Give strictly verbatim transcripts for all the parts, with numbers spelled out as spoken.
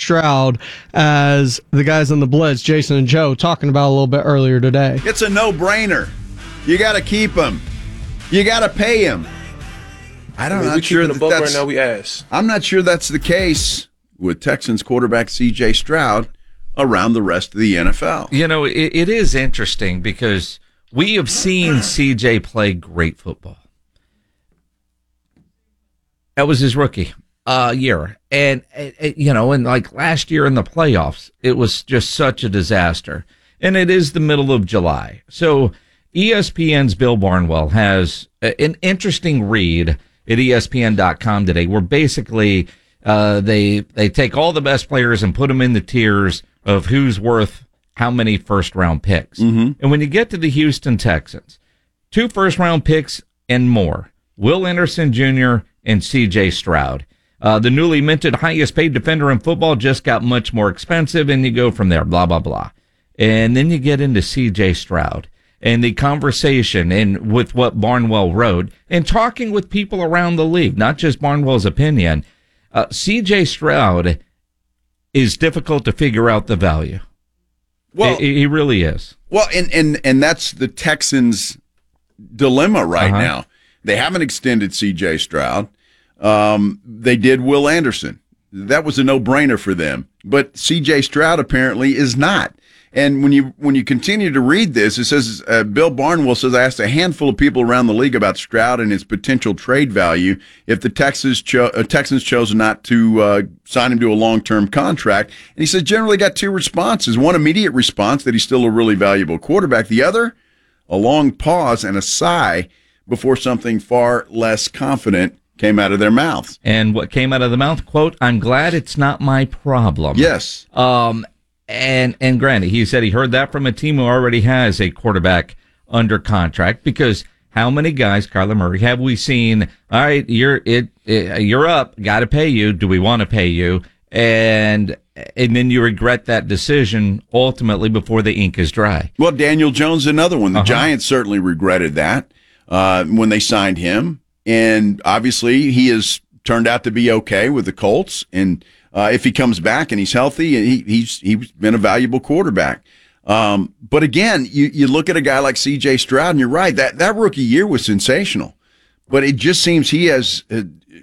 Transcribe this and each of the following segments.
Stroud as the guys on the Blitz, Jason and Joe, talking about a little bit earlier today. It's a no-brainer. You got to keep him. You got to pay him. I don't. I mean, I'm we not sure keeping that the book that's. right now. We ask. I'm not sure that's the case with Texans quarterback C J Stroud around the rest of the N F L. You know, it, it is interesting because we have seen C J play great football. That was his rookie uh, year. And, uh, you know, and like last year in the playoffs, it was just such a disaster. And it is the middle of July. So E S P N's Bill Barnwell has an interesting read at E S P N dot com today where basically uh, they they take all the best players and put them in the tiers of who's worth how many first-round picks. Mm-hmm. And when you get to the Houston Texans, two first-round picks and more, Will Anderson Junior and C J Stroud. Uh, the newly minted highest-paid defender in football just got much more expensive, and you go from there, blah, blah, blah. And then you get into C J Stroud and the conversation and with what Barnwell wrote and talking with people around the league, not just Barnwell's opinion. Uh, C J Stroud is difficult to figure out the value. Well, he, he really is. Well, and, and, and that's the Texans' dilemma right uh-huh. now. They haven't extended C J Stroud. Um, they did Will Anderson. That was a no-brainer for them. But C J Stroud apparently is not. And when you when you continue to read this, it says, uh, Bill Barnwell says, I asked a handful of people around the league about Stroud and his potential trade value if the Texans, cho- uh, Texans chose not to uh, sign him to a long-term contract. And he said generally got two responses. One immediate response, that he's still a really valuable quarterback. The other, a long pause and a sigh before something far less confident came out of their mouths. And what came out of the mouth, quote, I'm glad it's not my problem. Yes. Um. And and granted, he said he heard that from a team who already has a quarterback under contract, because how many guys, Kyler Murray, have we seen, all right, you're it, it you're up, got to pay you. Do we want to pay you? And and then you regret that decision ultimately before the ink is dry. Well, Daniel Jones, another one. The uh-huh. Giants certainly regretted that uh, when they signed him. And obviously he has turned out to be okay with the Colts. And Uh, if he comes back and he's healthy, he, he's he's been a valuable quarterback. Um, but again, you, you look at a guy like C J Stroud, and you're right, that, that rookie year was sensational. But it just seems he has uh,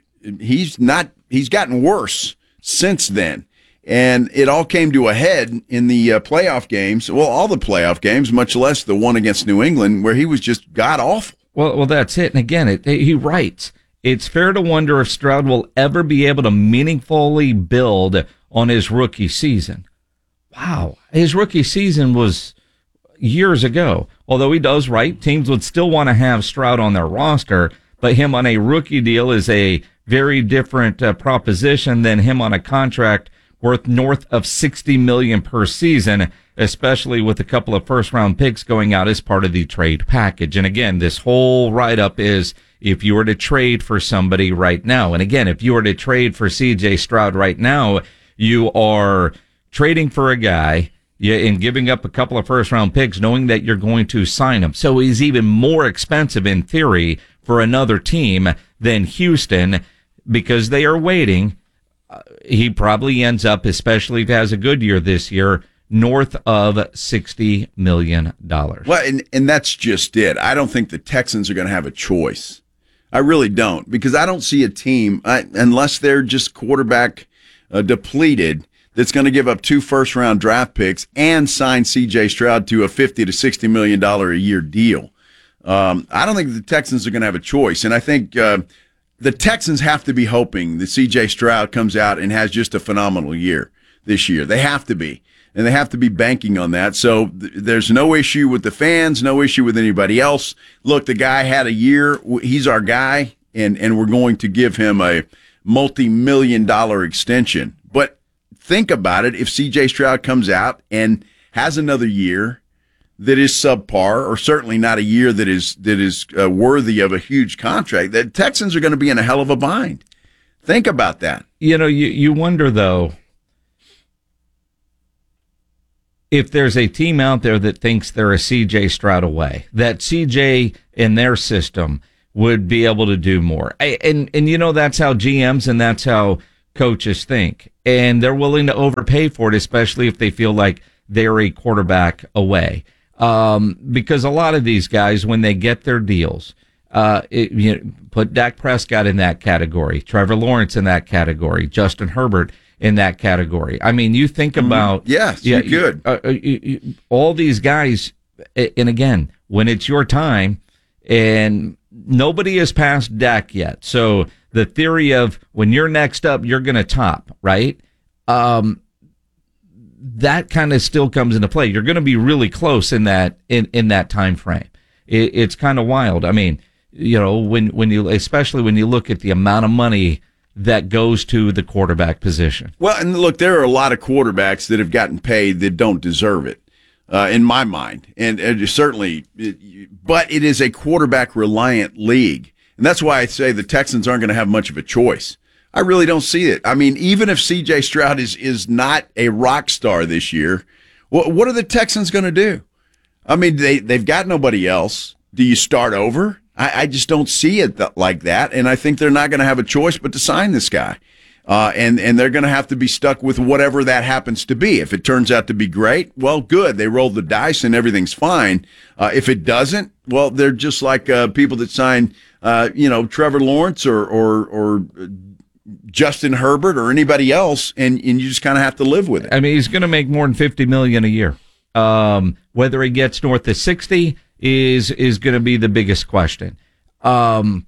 he's not he's gotten worse since then, and it all came to a head in the uh, playoff games. Well, all the playoff games, much less the one against New England, where he was just god awful. Well, well, that's it. And again, it, it, he writes. It's fair to wonder if Stroud will ever be able to meaningfully build on his rookie season. Wow. His rookie season was years ago. Although he does write, teams would still want to have Stroud on their roster, but him on a rookie deal is a very different uh, proposition than him on a contract worth north of sixty million dollars per season, especially with a couple of first-round picks going out as part of the trade package. And again, this whole write-up is, if you were to trade for somebody right now, and again, if you were to trade for C J Stroud right now, you are trading for a guy and giving up a couple of first-round picks knowing that you're going to sign him. So he's even more expensive in theory for another team than Houston because they are waiting. Uh, he probably ends up, especially if he has a good year this year, north of sixty million dollars. Well, and, and that's just it. I don't think the Texans are going to have a choice. I really don't, because I don't see a team, I, unless they're just quarterback uh, depleted, that's going to give up two first-round draft picks and sign C J Stroud to a fifty to sixty million dollars a year deal. Um, I don't think the Texans are going to have a choice, and I think uh, the Texans have to be hoping that C J Stroud comes out and has just a phenomenal year this year. They have to be. And they have to be banking on that. So th- there's no issue with the fans, no issue with anybody else. Look, the guy had a year. He's our guy, and, and we're going to give him a multi-million dollar extension. But think about it. If C J Stroud comes out and has another year that is subpar, or certainly not a year that is that is uh, worthy of a huge contract, the Texans are going to be in a hell of a bind. Think about that. You know, you, you wonder, though, if there's a team out there that thinks they're a C J Stroud away, that C J in their system would be able to do more. I, and, and, you know, that's how G Ms and that's how coaches think, and they're willing to overpay for it, especially if they feel like they're a quarterback away. Um, because a lot of these guys, when they get their deals, uh, it, you know, put Dak Prescott in that category, Trevor Lawrence in that category, Justin Herbert in that category. I mean, you think about mm, yes, yeah, you could. Uh, you, you, all these guys, and again, when it's your time, and nobody has passed Dak yet, so the theory of when you're next up, you're going to top, right? Um, that kind of still comes into play. You're going to be really close in that in, in that time frame. It, it's kind of wild. I mean, you know, when when you especially when you look at the amount of money that goes to the quarterback position. Well, and look, there are a lot of quarterbacks that have gotten paid that don't deserve it, uh, in my mind, and, and certainly, it, but it is a quarterback reliant league, and that's why I say the Texans aren't going to have much of a choice. I really don't see it. I mean, even if C J Stroud is is not a rock star this year, what what are the Texans going to do? I mean, they they've got nobody else. Do you start over? I, I just don't see it th- like that, and I think they're not going to have a choice but to sign this guy, uh, and and they're going to have to be stuck with whatever that happens to be. If it turns out to be great, well, good. They rolled the dice and everything's fine. Uh, if it doesn't, well, they're just like uh, people that sign, uh, you know, Trevor Lawrence or or or. Justin Herbert or anybody else, and, and you just kind of have to live with it. I mean, he's going to make more than fifty million dollars a year. Um, whether he gets north of sixty is is going to be the biggest question. Um,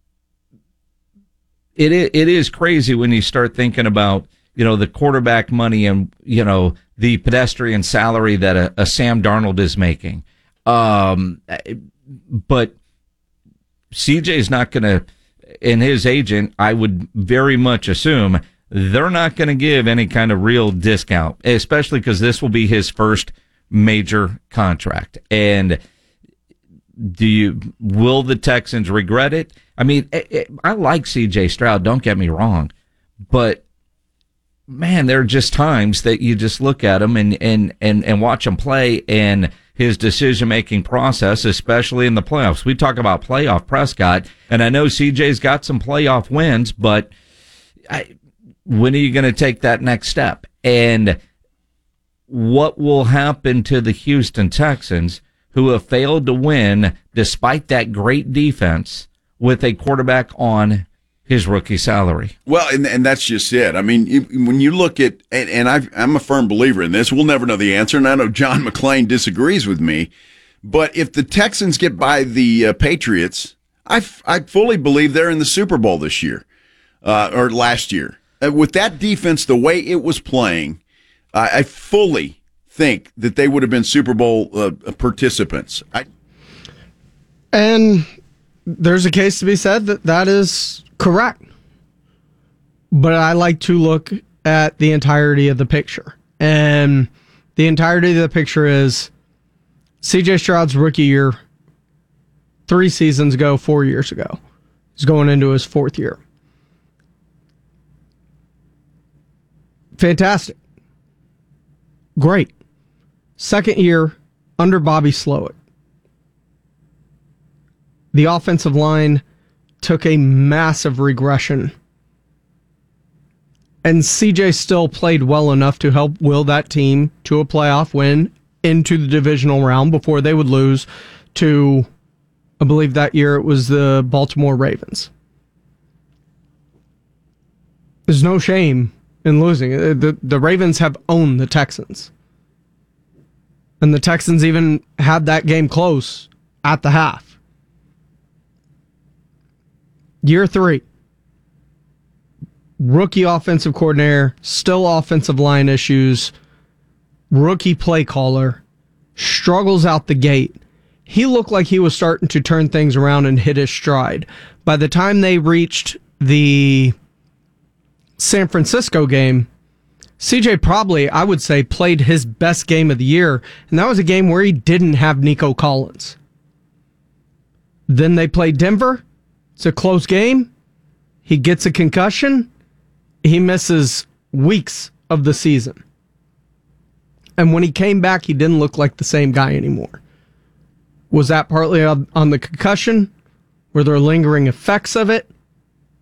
it it is crazy when you start thinking about, you know, the quarterback money and, you know, the pedestrian salary that a, a Sam Darnold is making. Um, but C J is not going to. And his agent, I would very much assume they're not going to give any kind of real discount, especially because this will be his first major contract. And do you, will the Texans regret it? I mean, it, it, I like C J Stroud, don't get me wrong, but man, there are just times that you just look at him and, and, and, and watch him play, and his decision-making process, especially in the playoffs. We talk about playoff Prescott, and I know C J's got some playoff wins, but I, when are you going to take that next step? And what will happen to the Houston Texans, who have failed to win despite that great defense with a quarterback on his rookie salary? Well, and and that's just it. I mean, you, when you look at, and, and I've, I'm a firm believer in this, we'll never know the answer, and I know John McClain disagrees with me, but if the Texans get by the uh, Patriots, I, f- I fully believe they're in the Super Bowl this year, uh, or last year. Uh, with that defense, the way it was playing, uh, I fully think that they would have been Super Bowl uh, participants. I, and there's a case to be said that that is correct. But I like to look at the entirety of the picture. And the entirety of the picture is C J Stroud's rookie year three seasons ago, four years ago. He's going into his fourth year. Fantastic. Great. Second year under Bobby Slowick. The offensive line took a massive regression. And C J still played well enough to help will that team to a playoff win into the divisional round before they would lose to, I believe that year it was the Baltimore Ravens. There's no shame in losing. The, the Ravens have owned the Texans. And the Texans even had that game close at the half. Year three, rookie offensive coordinator, still offensive line issues, rookie play caller, struggles out the gate. He looked like he was starting to turn things around and hit his stride. By the time they reached the San Francisco game, C J probably, I would say, played his best game of the year, and that was a game where he didn't have Nico Collins. Then they played Denver. It's a close game. He gets a concussion. He misses weeks of the season. And when he came back, he didn't look like the same guy anymore. Was that partly on the concussion? Were there lingering effects of it?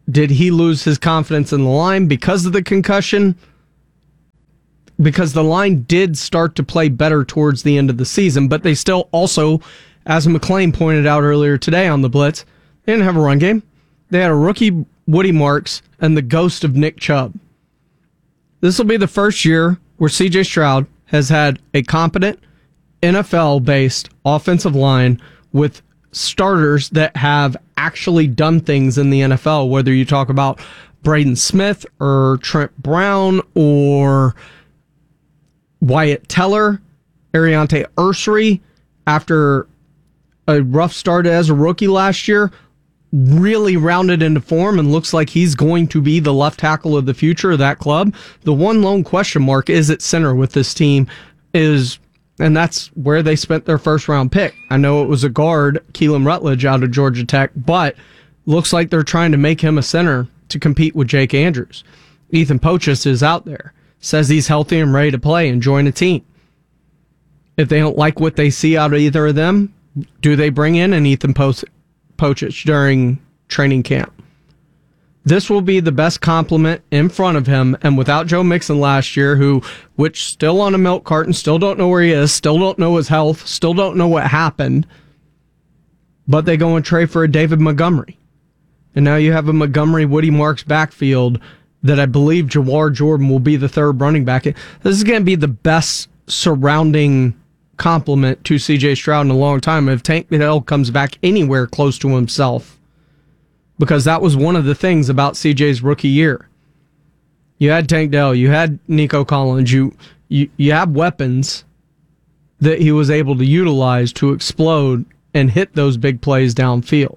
Did he lose his confidence in the line because of the concussion? Because the line did start to play better towards the end of the season, but they still also, as McClain pointed out earlier today on the Blitz, they didn't have a run game. They had a rookie Woody Marks and the ghost of Nick Chubb. This will be the first year where C J Stroud has had a competent N F L-based offensive line with starters that have actually done things in the N F L, whether you talk about Braden Smith or Trent Brown or Wyatt Teller, Ariante Ursery, after a rough start as a rookie last year, really rounded into form and looks like he's going to be the left tackle of the future of that club. The one lone question mark is at center with this team is, and that's where they spent their first round pick. I know it was a guard, Keelan Rutledge out of Georgia Tech, but looks like they're trying to make him a center to compete with Jake Andrews. Ethan Pochus is out there, says he's healthy and ready to play and join a team. If they don't like what they see out of either of them, do they bring in an Ethan Pochus during training camp? This will be the best compliment in front of him, and without Joe Mixon last year, who, which still on a milk carton, still don't know where he is, still don't know his health, still don't know what happened, but they go and trade for a David Montgomery. And now you have a Montgomery Woody Marks backfield that I believe Jawar Jordan will be the third running back. This is going to be the best surrounding compliment to C J Stroud in a long time if Tank Dell comes back anywhere close to himself. Because that was one of the things about C J's rookie year. You had Tank Dell, you had Nico Collins, you, you, you have weapons that he was able to utilize to explode and hit those big plays downfield.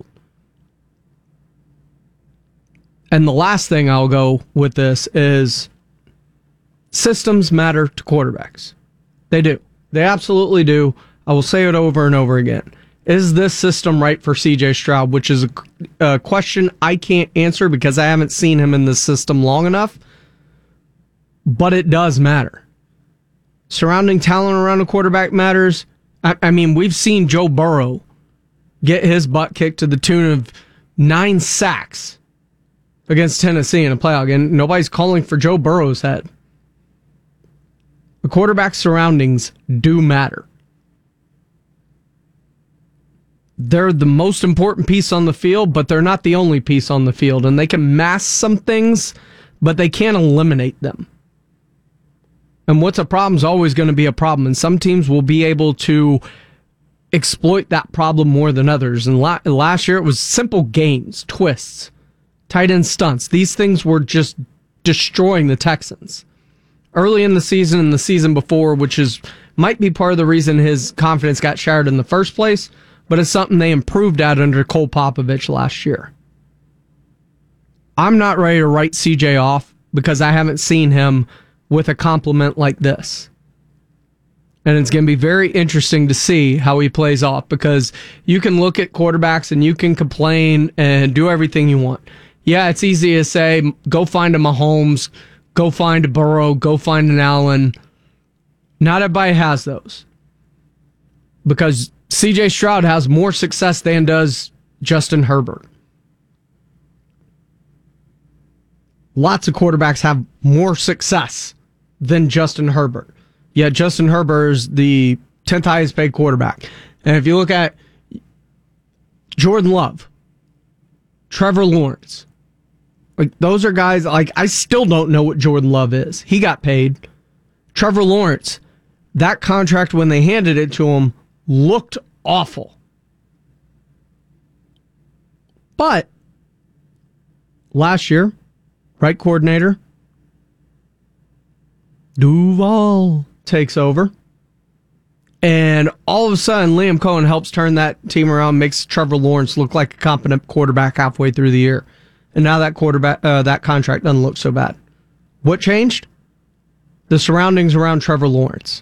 And the last thing I'll go with this is systems matter to quarterbacks. They do. They absolutely do. I will say it over and over again. Is this system right for C J Stroud? Which is a, a question I can't answer because I haven't seen him in this system long enough. But it does matter. Surrounding talent around a quarterback matters. I, I mean, we've seen Joe Burrow get his butt kicked to the tune of nine sacks against Tennessee in a playoff game. Nobody's calling for Joe Burrow's head. The quarterback surroundings do matter. They're the most important piece on the field, but they're not the only piece on the field. And they can mask some things, but they can't eliminate them. And what's a problem is always going to be a problem. And some teams will be able to exploit that problem more than others. And la- last year it was simple gains, twists, tight end stunts. These things were just destroying the Texans. Early in the season and the season before, which is might be part of the reason his confidence got shattered in the first place, but it's something they improved at under Cole Popovich last year. I'm not ready to write C J off because I haven't seen him with a compliment like this. And it's going to be very interesting to see how he plays off, because you can look at quarterbacks and you can complain and do everything you want. Yeah, it's easy to say, go find a Mahomes, go find a Burrow, go find an Allen. Not everybody has those. Because C J Stroud has more success than does Justin Herbert. Lots of quarterbacks have more success than Justin Herbert. Yet Justin Herbert is the tenth highest paid quarterback. And if you look at Jordan Love, Trevor Lawrence, like those are guys, like I still don't know what Jordan Love is. He got paid. Trevor Lawrence, that contract when they handed it to him looked awful. But last year, right coordinator, Duval takes over. And all of a sudden, Liam Cohen helps turn that team around, makes Trevor Lawrence look like a competent quarterback halfway through the year. And now that quarterback, uh, that contract doesn't look so bad. What changed? The surroundings around Trevor Lawrence.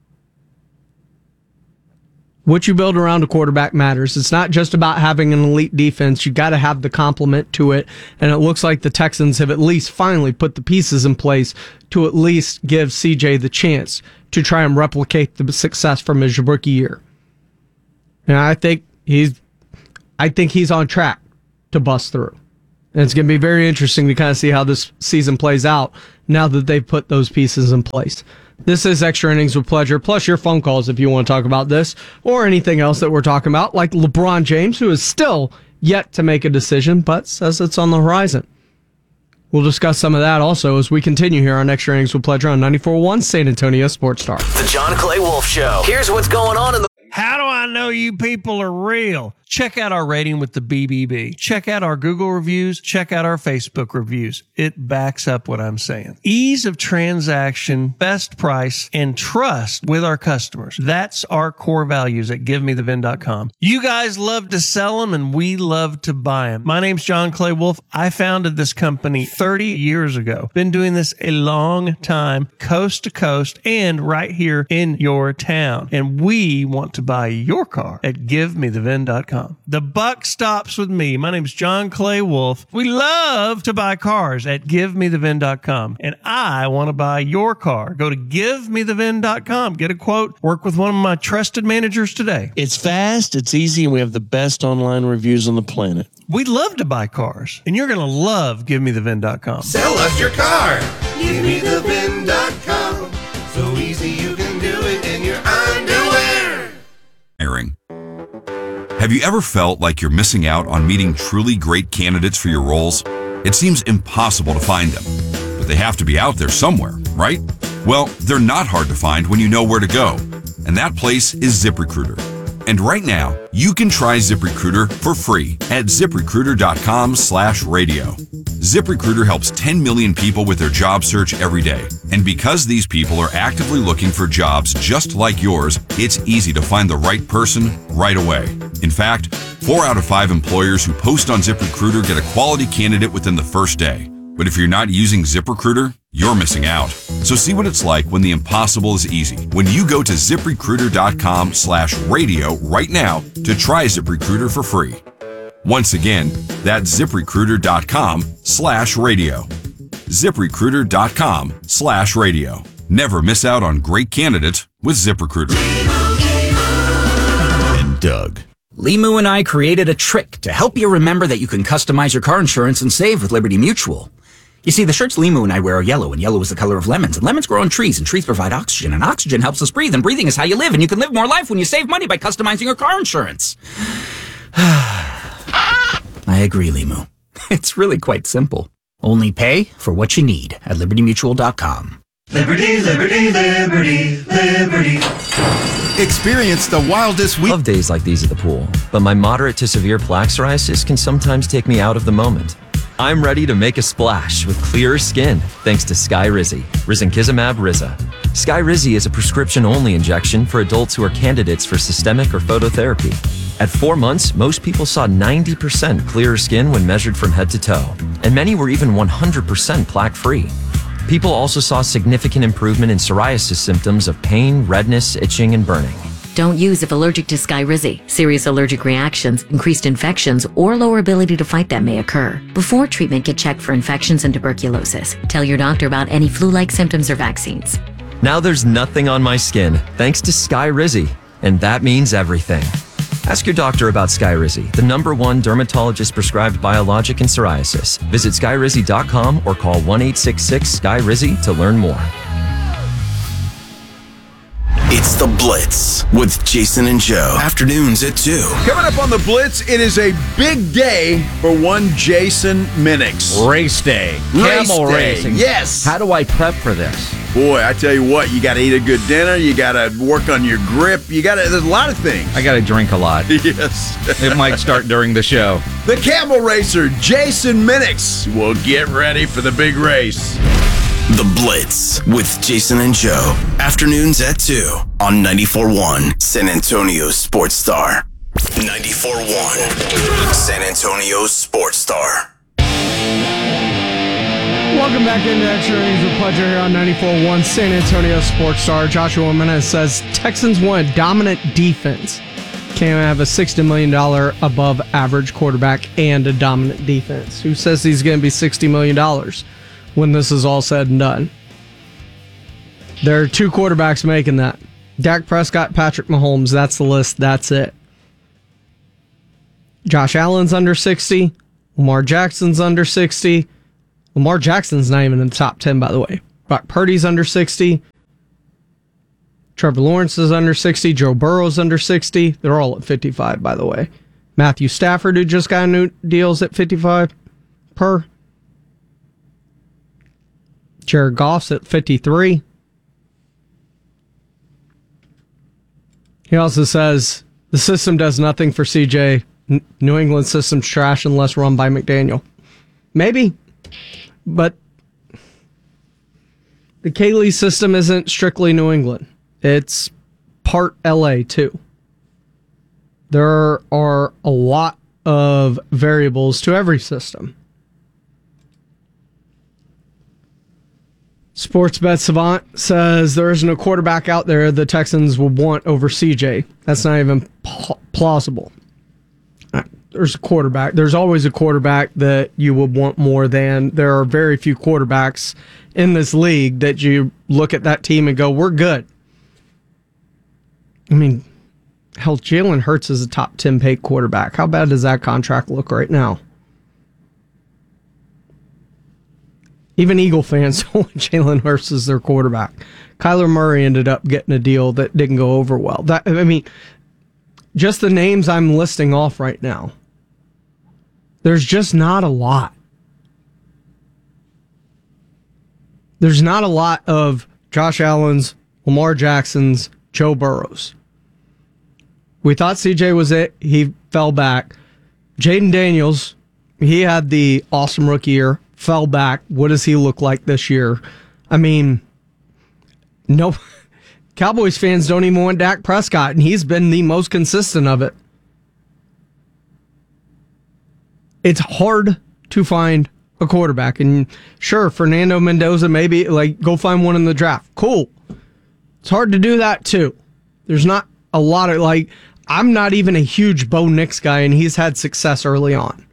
What you build around a quarterback matters. It's not just about having an elite defense. You got to have the complement to it. And it looks like the Texans have at least finally put the pieces in place to at least give C J the chance to try and replicate the success from his rookie year. And I think he's, I think he's on track to bust through. And it's going to be very interesting to kind of see how this season plays out now that they've put those pieces in place. This is Extra Innings with Pleasure, plus your phone calls if you want to talk about this or anything else that we're talking about, like LeBron James, who is still yet to make a decision, but says it's on the horizon. We'll discuss some of that also as we continue here on Extra Innings with Pleasure on ninety-four point one San Antonio Sports Star. The John Clay Wolf Show. Here's what's going on in the... How do I know you people are real? Check out our rating with the B B B. Check out our Google reviews. Check out our Facebook reviews. It backs up what I'm saying. Ease of transaction, best price, and trust with our customers. That's our core values at give me the vin dot com. You guys love to sell them, and we love to buy them. My name's John Clay Wolf. I founded this company thirty years ago. Been doing this a long time, coast to coast, and right here in your town. And we want to buy your car at give me the vin dot com. The buck stops with me. My name's John Clay Wolf. We love to buy cars at give me the vin dot com. And I want to buy your car. Go to give me the vin dot com. Get a quote. Work with one of my trusted managers today. It's fast, it's easy, and we have the best online reviews on the planet. We love to buy cars, and you're going to love give me the vin dot com. Sell us your car. give me the vin dot com. So easy you can do it in your underwear. Hiring. Have you ever felt like you're missing out on meeting truly great candidates for your roles? It seems impossible to find them, but they have to be out there somewhere, right? Well, they're not hard to find when you know where to go, and that place is ZipRecruiter. And right now, you can try ZipRecruiter for free at ZipRecruiter.com slash radio. ZipRecruiter helps ten million people with their job search every day. And because these people are actively looking for jobs just like yours, it's easy to find the right person right away. In fact, four out of five employers who post on ZipRecruiter get a quality candidate within the first day. But if you're not using ZipRecruiter, you're missing out. So see what it's like when the impossible is easy. When you go to ZipRecruiter.com slash radio right now to try ZipRecruiter for free. Once again, that's ZipRecruiter.com slash radio. ZipRecruiter.com slash radio. Never miss out on great candidates with ZipRecruiter. And Doug. Limu and I created a trick to help you remember that you can customize your car insurance and save with Liberty Mutual. You see, the shirts Limu and I wear are yellow, and yellow is the color of lemons, and lemons grow on trees, and trees provide oxygen, and oxygen helps us breathe, and breathing is how you live, and you can live more life when you save money by customizing your car insurance. I agree, Limu. It's really quite simple. Only pay for what you need at Liberty Mutual dot com. Liberty, liberty, liberty, liberty. Experience the wildest week. I love days like these at the pool, but my moderate to severe plaque psoriasis can sometimes take me out of the moment. I'm ready to make a splash with clearer skin thanks to Skyrizi, Risankizumab Riza. Skyrizi is a prescription-only injection for adults who are candidates for systemic or phototherapy. At four months, most people saw ninety percent clearer skin when measured from head to toe, and many were even one hundred percent plaque-free. People also saw significant improvement in psoriasis symptoms of pain, redness, itching, and burning. Don't use if allergic to Skyrizi. Serious allergic reactions, increased infections, or lower ability to fight them may occur. Before treatment, get checked for infections and tuberculosis. Tell your doctor about any flu-like symptoms or vaccines. Now there's nothing on my skin thanks to Skyrizi, and that means everything. Ask your doctor about Skyrizi, the number one dermatologist-prescribed biologic in psoriasis. Visit Skyrizi dot com or call one eight six six Sky Rizi to learn more. It's The Blitz with Jason and Joe. Afternoons at two. Coming up on The Blitz, it is a big day for one Jason Minix. Race day. Race Camel day, racing. yes. How do I prep for this? Boy, I tell you what, you got to eat a good dinner. You got to work on your grip. You got to, there's a lot of things. I got to drink a lot. Yes. It might start during the show. The camel racer, Jason Minix, will get ready for the big race. The Blitz with Jason and Joe. Afternoons at two on ninety-four point one San Antonio Sports Star. ninety-four point one San Antonio Sports Star. Welcome back into Extra Innings with Pleasure here on ninety-four point one San Antonio Sports Star. Joshua Jimenez says Texans want a dominant defense. Can't have a sixty million dollars above average quarterback and a dominant defense. Who says he's going to be sixty million dollars when this is all said and done? There are two quarterbacks making that. Dak Prescott, Patrick Mahomes. That's the list. That's it. Josh Allen's under sixty. Lamar Jackson's under sixty. Lamar Jackson's not even in the top ten, by the way. Brock Purdy's under sixty. Trevor Lawrence is under sixty. Joe Burrow's under sixty. They're all at fifty-five, by the way. Matthew Stafford, who just got new deals at fifty-five per. Jared Goff's at fifty-three. He also says the system does nothing for C J. N- New England system's trash unless run by McDaniel. Maybe, but the K-Lee system isn't strictly New England. It's part L A too. There are a lot of variables to every system. Sportsbet Savant says there isn't a quarterback out there the Texans would want over C J. That's not even pl- plausible. There's a quarterback. There's always a quarterback that you would want more than. There are very few quarterbacks in this league that you look at that team and go, we're good. I mean, hell, Jalen Hurts is a top ten paid quarterback. How bad does that contract look right now? Even Eagle fans don't want Jalen Hurts as their quarterback. Kyler Murray ended up getting a deal that didn't go over well. That I mean, just the names I'm listing off right now, there's just not a lot. There's not a lot of Josh Allen's, Lamar Jackson's, Joe Burrow's. We thought C J was it. He fell back. Jaden Daniels, he had the awesome rookie year, fell back. What does he look like this year? I mean, no, Cowboys fans don't even want Dak Prescott, and he's been the most consistent of it. It's hard to find a quarterback. And sure, Fernando Mendoza, maybe, like, go find one in the draft. Cool. It's hard to do that, too. There's not a lot of, like, I'm not even a huge Bo Nix guy, and he's had success early on.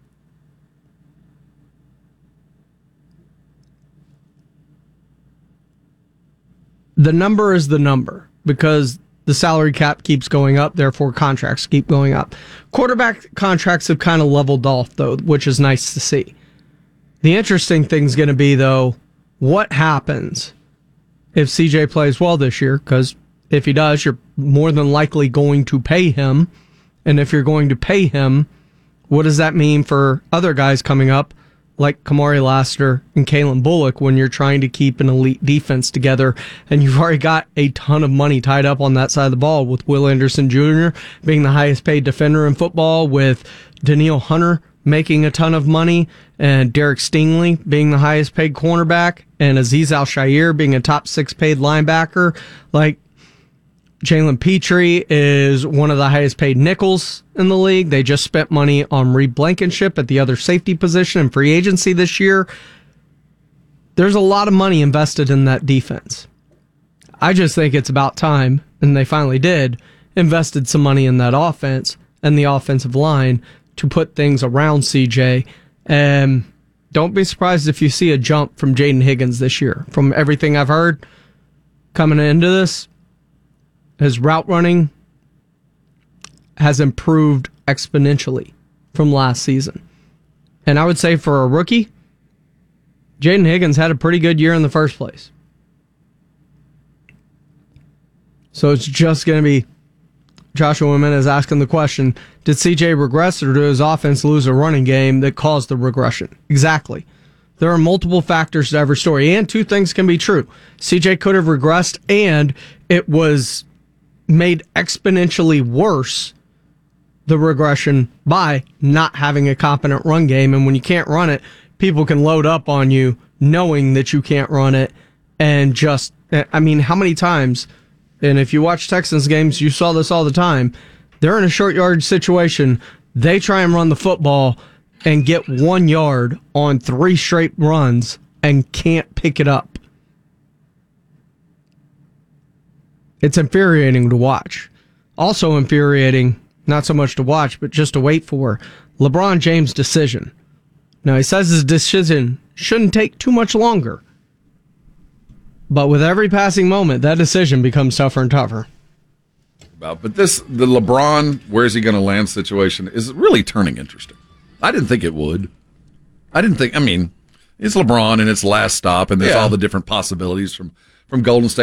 The number is the number because the salary cap keeps going up, therefore contracts keep going up. Quarterback contracts have kind of leveled off, though, which is nice to see. The interesting thing's going to be, though, what happens if C J plays well this year? Because if he does, you're more than likely going to pay him. And if you're going to pay him, what does that mean for other guys coming up, like Kamari Lassiter and Kalen Bullock, when you're trying to keep an elite defense together and you've already got a ton of money tied up on that side of the ball, with Will Anderson Junior being the highest paid defender in football, with Danielle Hunter making a ton of money, and Derek Stingley being the highest paid cornerback, and Azeez Al-Shaair being a top six paid linebacker. Like, Jalen Petrie is one of the highest paid nickels in the league. They just spent money on Reed Blankenship at the other safety position in free agency this year. There's a lot of money invested in that defense. I just think it's about time, and they finally did, invested some money in that offense and the offensive line to put things around C J. And don't be surprised if you see a jump from Jaden Higgins this year. From everything I've heard coming into this, his route running has improved exponentially from last season. And I would say for a rookie, Jaden Higgins had a pretty good year in the first place. So it's just going to be Joshua Jimenez asking the question, did C J regress, or did his offense lose a running game that caused the regression? Exactly. There are multiple factors to every story, and two things can be true. C J could have regressed, and it was made exponentially worse, the regression, by not having a competent run game. And when you can't run it, people can load up on you knowing that you can't run it. And just, I mean, how many times, and if you watch Texans games, you saw this all the time, they're in a short yard situation, they try and run the football and get one yard on three straight runs and can't pick it up. It's infuriating to watch. Also infuriating, not so much to watch, but just to wait for LeBron James' decision. Now, he says his decision shouldn't take too much longer. But with every passing moment, that decision becomes tougher and tougher. About, but this, the LeBron, where's he going to land situation is really turning interesting. I didn't think it would. I didn't think. I mean, it's LeBron and it's last stop, and there's Yeah. all the different possibilities from from Golden State.